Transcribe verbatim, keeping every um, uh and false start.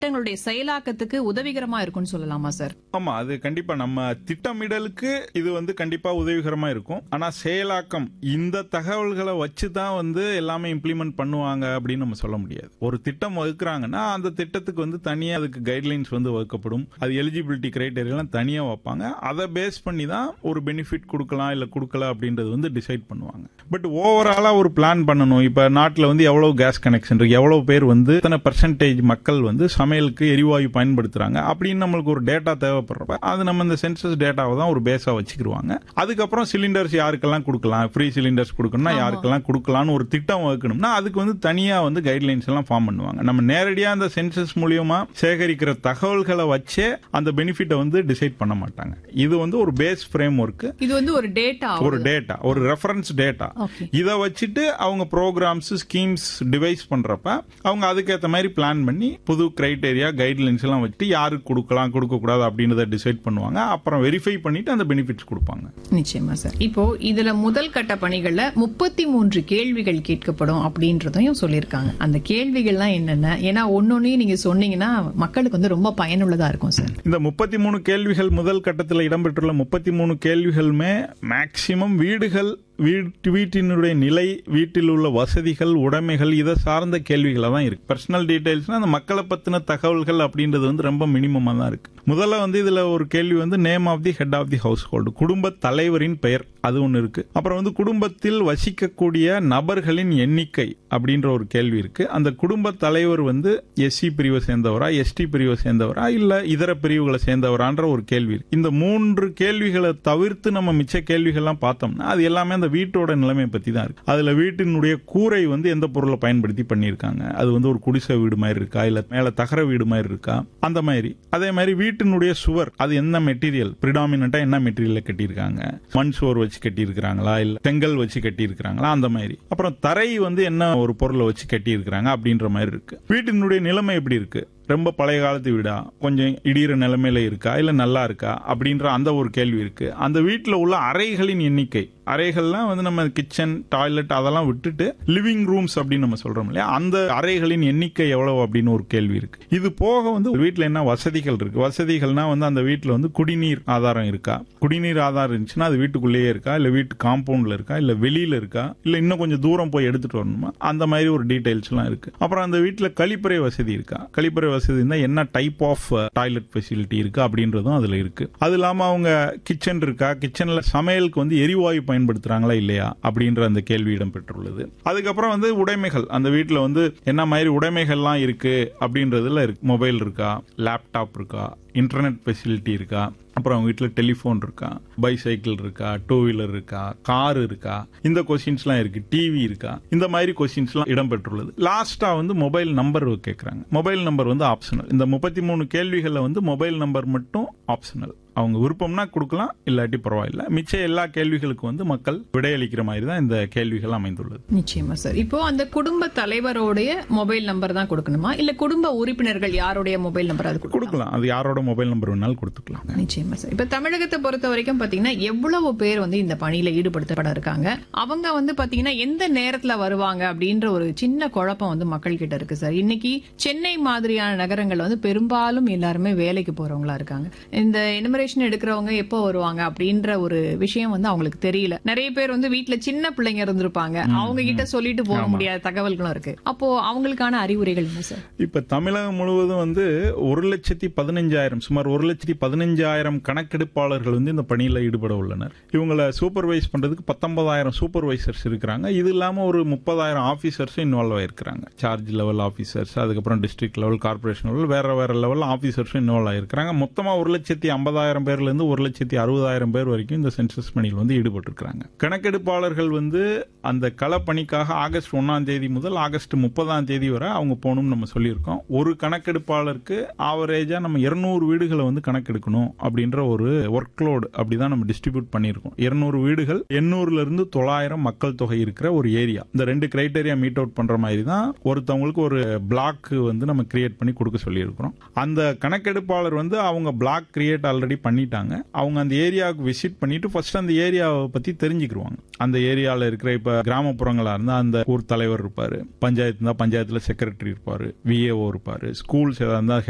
திட்டங்களுடைய செயலாக்கத்துக்கு உதவிகரமா இருக்கும்னு சொல்லலாமா சார்? ஆமா, அது கண்டிப்பா நம்ம திட்டமிடலுக்கு இது வந்து கண்டிப்பா உதவிகரமா இருக்கும். ஆனா செயலாக்கம் இந்த தகவல்களை வச்சுதான் வந்து எல்லாமே இம்ப்ளிமெண்ட் பண்ணுவாங்க அப்படின்னு நம்ம சொல்ல முடியாது. ஒரு திட்டம் வகுக்கிறாங்கன்னா அந்த திட்டத்துக்கு வந்து தனியா அதுக்கு கைட்லைன்ஸ் வந்து வகுக்கப்படும். அது எலிஜிபிலிட்டி கிரைட்டீரியா தனியா வைப்பாங்க. அதை பேஸ் பண்ணி தான் ஒரு பெனிஃபிட் கொடுக்கலாம் இல்ல கொடுக்கல அப்படின்றது வந்து டிசைட் பண்ணுவாங்க. பட் ஓவராலா ஒரு பிளான் பண்ணணும். இப்ப நாட்டுல வந்து எவ்வளவு கேஸ் கனெக்ஷன் இருக்கு, எவ்வளவு பேர் வந்து எத்தனை பெர்சன்டேஜ் மக்கள் வந்து சமையலுக்கு எரிவாயு பயன்படுத்துறாங்க அப்படின்னு நம்மளுக்கு ஒரு டேட்டா தேவைப்படுறப்ப அது நம்ம இந்த சென்சஸ் டேட்டாவை தான் ஒரு பேஸா வச்சுக்கிடுவாங்க. அதுக்கப்புறம் சிலிண்டர்ஸ் யாருக்கெல்லாம் கொடுக்கலாம், ஃப்ரீ சிலிண்டர்ஸ் கொடுக்கணும்னா யாருக்கெல்லாம் கொடுக்கலாம்னு ஒரு திட்டம் வகுக்கணும்னா அதுக்கு வந்து தனியா வந்து கைட்லைன்ஸ் எல்லாம் ஃபார்ம் பண்ணுவாங்க. நம்ம நேரடியா அந்த சென்சஸ் மூலியமா சேகரிக்கிற தகவல்களை வச்சே அந்த பெனிஃபிட்டை வந்து டிசைட் பண்ண மாட்டாங்க. இது வந்து ஒரு பேஸ் ஃப்ரேம் ஒர்க். இது வந்து ஒரு டேட்டா ஒரு டேட்டா ஒரு ரெஃபரன்ஸ் டேட்டா. இதை வச்சுட்டு அவங்க ப்ரோக்ராம்ஸ் ஸ்கீம்ஸ் டிவைஸ் பண்றப்ப அவங்க அதுக்கேற்ற மாதிரி பிளான் பண்ணி புது கிரைட்டேரியா கைட்லைன்ஸ் எல்லாம் வச்சுட்டு யாருக்கு கொடுக்கலாம் கொடுக்க கூடாது அப்படின்றத டிசைட் பண்ணுவாங்க. அப்புறம் வெரிஃபை பண்ணிட்டு அந்த பெனிஃபிட்ஸ் கொடுப்பாங்க. நிச்சயமா சார். இப்போ இதுல முதல் கட்ட பணிகள்ல முப்பத்தி மூன்று கேள்விகள் கேட்கப்படும் அப்படின்றதையும் சொல்லியிருக்காங்க. அந்த கேள்விகள்லாம் என்னென்ன? ஏன்னா ஒன்னொன்னையும் நீங்க சொன்னீங்கன்னா மக்களுக்கு வந்து ரொம்ப பயனுள்ளதா இருக்கும் சார். இந்த முப்பத்தி மூணு கேள்விகள் முதல் கட்டத்தில் இடம்பெற்றுள்ள முப்பத்தி மூணு கேள்விகளுமே மேக்சிமம் வீடுகள் வீட்டினுடைய நிலை, வீட்டில் உள்ள வசதிகள், உடைமைகள் இதை சார்ந்த கேள்விகளா தான் இருக்கு. பர்சனல் டீடைல்ஸ்னா அந்த மக்களை பத்தின தகவல்கள் அப்படின்றது வந்து ரொம்ப மினிமமா தான் இருக்கு. முதல்ல வந்து இதுல ஒரு கேள்வி வந்து name of the head of the house hold, குடும்ப தலைவரின் பெயர், அது ஒன்னு இருக்கு. அப்புறம் வந்து குடும்பத்தில் வசிக்கக்கூடிய நபர்களின் எண்ணிக்கை அப்படின்ற ஒரு கேள்வி இருக்கு. அந்த குடும்ப தலைவர் வந்து எஸ்சி பிரிவை சேர்ந்தவரா, எஸ்டி பிரிவை சேர்ந்தவரா, இல்ல இதர பிரிவுகளை சேர்ந்தவரான்ற ஒரு கேள்வி இருக்கு. இந்த மூன்று கேள்விகளை தவிர்த்து நம்ம மிச்ச கேள்விகள்லாம் பார்த்தோம்னா அது எல்லாமே அந்த வீட்டோட நிலைமை பத்தி தான் இருக்கு. அதுல வீட்டினுடைய கூரை வந்து எந்த பொருளை பயன்படுத்தி பண்ணிருக்காங்க, அது வந்து ஒரு குடிசை வீடு மாதிரி இருக்கா, இல்ல மேல தகர வீடு மாதிரி இருக்கா, அந்த மாதிரி. அதே மாதிரி வீட்டினுடைய சுவர் அது என்ன மெட்டீரியல், பிரிடாமினா என்ன மெட்டீரியல் கட்டியிருக்காங்க, மண் சுவர் வச்சு கட்டி இருக்கிறாங்களா, இல்ல செங்கல் வச்சு கட்டி இருக்கிறாங்களா, அந்த மாதிரி. அப்புறம் தரை வந்து என்ன ஒரு பொருளை வச்சு கட்டி இருக்கிறாங்க அப்படின்ற மாதிரி இருக்கு. வீட்டினுடைய நிலைமை எப்படி இருக்கு, ரொம்ப பழைய காலத்து வீடா, கொஞ்சம் இடிகிற நிலைமையில இருக்கா, இல்ல நல்லா இருக்கா அப்படின்ற அந்த ஒரு கேள்வி இருக்கு. அந்த வீட்டுல உள்ள அறைகளின் எண்ணிக்கை, அறைகள்லாம் வந்து நம்ம கிச்சன் டாய்லெட் அதெல்லாம் விட்டுட்டு லிவிங் ரூம்ஸ் அப்படின்னு நம்ம சொல்றோம் இல்லையா, அந்த அறைகளின் எண்ணிக்கை எவ்வளவு அப்படின்னு ஒரு கேள்வி இருக்கு. இது போக வந்து வீட்டுல என்ன வசதிகள் இருக்கு, வசதிகள்னா வந்து அந்த வீட்டுல வந்து குடிநீர் ஆதாரம் இருக்கா, குடிநீர் ஆதாரம் இருந்துச்சுன்னா அது வீட்டுக்குள்ளேயே இருக்கா, இல்ல வீட்டு காம்பவுண்ட்ல இருக்கா, இல்ல வெளியில இருக்கா, இல்ல இன்னும் கொஞ்சம் தூரம் போய் எடுத்துட்டு வரணுமா, அந்த மாதிரி ஒரு டீடைல்ஸ் எல்லாம் இருக்கு. அப்புறம் அந்த வீட்டுல கழிப்பறை வசதி இருக்கா, கழிப்பறை வசதி என்ன டைப் ஆஃப் டாய்லெட் ஃபெசிலிட்டி இருக்கு அப்படின்றதும் அதுல இருக்கு. அது இல்லாம அவங்க கிச்சன் இருக்கா, கிச்சன்ல சமையலுக்கு வந்து எரிவாயு பயன்படுத்துறாங்களா இல்லையா அப்படின்ற அந்த கேள்வி இடம்பெற்றுள்ளது. அதுக்கப்புறம் வந்து உடைமைகள், அந்த வீட்டுல வந்து என்ன மாதிரி உடைமைகள்லாம் இருக்கு அப்படின்றதுல இருக்கு. மொபைல் இருக்கா, லேப்டாப் இருக்கா, இன்டர்நெட் ஃபெசிலிட்டி இருக்கா, அப்புறம் அவங்க வீட்டில் டெலிஃபோன் இருக்கா, பைசைக்கிள் இருக்கா, டூ வீலர் இருக்கா, கார் இருக்கா, இந்த கொஸ்டின்ஸ்லாம் இருக்கு. டிவி இருக்கா, இந்த மாதிரி கொஸ்டின்ஸ்லாம் இடம்பெற்றுள்ளது. லாஸ்டா வந்து மொபைல் நம்பர் கேட்கறாங்க. மொபைல் நம்பர் வந்து ஆப்ஷனல். இந்த முப்பத்தி மூணு கேள்விகள்ல வந்து மொபைல் நம்பர் மட்டும் ஆப்ஷனல். அவங்க விருப்பம்னா கொடுக்கலாம், இல்லாட்டி பரவாயில்ல. மிச்ச எல்லா கேள்விகளுக்கும் வந்து மக்கள் விடையளிக்கிற மாதிரி தான் இந்த கேள்விகள் அமைந்துள்ளது. நிச்சயமா சார். இப்போ அந்த குடும்ப தலைவருடைய மொபைல் நம்பர் தான் கொடுக்கணுமா, இல்ல குடும்ப உறுப்பினர்கள் யாருடைய மொபைல் நம்பர் அது கொடுக்கலாம்? அது யாரோட மொபைல் நம்பர் வேணாலும் கொடுத்துக்கலாம். நிச்சயமா சார். இப்ப தமிழகத்தை பொறுத்த வரைக்கும் பாத்தீங்கன்னா எவ்வளவு பேர் வந்து இந்த பணியில ஈடுபடுத்தப்பட இருக்காங்க, அவங்க வந்து பாத்தீங்கன்னா எந்த நேரத்துல வருவாங்க அப்படின்ற ஒரு சின்ன குழப்பம் வந்து மக்கள் கிட்ட இருக்கு சார். இன்னைக்கு சென்னை மாதிரியான நகரங்கள் வந்து பெரும்பாலும் எல்லாருமே வேலைக்கு போறவங்களா இருக்காங்க. இந்த எடுக்கிறவங்க எப்போ வருவாங்க அப்படின்ற ஒரு விஷயம் வந்து அவங்களுக்கு தெரியல. நிறைய பேர் வந்து வீட்டுல சின்ன பிள்ளைங்க இருந்திருப்பாங்க, அவங்க கிட்ட சொல்லிட்டு போக முடியாத தகவல்களும் இருக்கு. அப்போ அவங்களுக்கான அறிவுரைகள் என்ன சார்? இப்ப தமிழகம் முழுவதும் வந்து ஒரு லட்சத்தி பதினஞ்சாயிரம் சுமார் ஒரு லட்சத்தி பதினஞ்சாயிரம் கணக்கெடுப்பாளர்கள் வந்து இந்த பணியில ஈடுபட உள்ளனர். இவங்களை சூப்பர்வைஸ் பண்றதுக்கு பத்தொன்பதாயிரம் சூப்பர்வைசர்ஸ் இருக்கிறாங்க. இது இல்லாம ஒரு முப்பதாயிரம் ஆபீசர்ஸ் இன்வால்வ் ஆயிருக்காங்க. சார்ஜ் லெவல் ஆபீசர்ஸ், அதுக்கப்புறம் டிஸ்ட்ரிக்ட் லெவல், கார்பரேஷன் லெவல், வேற வேற லெவல் ஆபீசர்ஸ் இன்வால்வ் ஆயிருக்காங்க. மொத்தமா ஒரு லட்சத்தி ஐம்பதாயிரம் பேர்ல இருந்து ஒரு லட்சத்தி அறுபதாயிரம் பேர் வரைக்கும் இந்த சென்சஸ் பணியில் வந்து ஈடுபட்டிருக்காங்க. கணக்கெடுப்பாளர்கள் வந்து அந்த கள பணிக்காக ஆகஸ்ட் ஒன்னாம் தேதி முதல் ஆகஸ்ட் முப்பதாம் தேதி வரை அவங்க போகணும்னு நம்ம சொல்லியிருக்கோம். ஒரு கணக்கெடுப்பாளருக்கு ஆவரேஜா நம்ம இருநூறு வீடுகளை வந்து கணக்கெடுக்கணும் அப்படின்ற ஒரு ஒர்க் லோடு அப்படிதான் நம்ம டிஸ்ட்ரிபியூட் பண்ணியிருக்கோம். இருநூறு வீடுகள், எண்ணூறுல இருந்து தொள்ளாயிரம் மக்கள் தொகை இருக்கிற ஒரு ஏரியா. இந்த ரெண்டு கிரைட்டேரியா மீட் அவுட் பண்ற மாதிரி தான் ஒருத்தவங்களுக்கு ஒரு பிளாக் வந்து நம்ம கிரியேட் பண்ணி கொடுக்க சொல்லியிருக்கிறோம். அந்த கணக்கெடுப்பாளர் வந்து அவங்க பிளாக் கிரியேட் ஆல்ரெடி பண்ணிட்டாங்க. அவங்க அந்த ஏரியாவுக்கு விசிட் பண்ணிட்டு ஃபர்ஸ்ட் அந்த ஏரியாவை பத்தி தெரிஞ்சுக்குவாங்க. அந்த ஏரியாவில் இருக்கிற இப்ப கிராமப்புறங்களா இருந்தா அந்த ஊர் தலைவர் இருப்பாரு, பஞ்சாயத்து இருந்தா பஞ்சாயத்துல செக்ரட்டரி இருப்பாரு, விஏஓ இருப்பாரு, ஸ்கூல்ஸ் ஏதாவது இருந்தா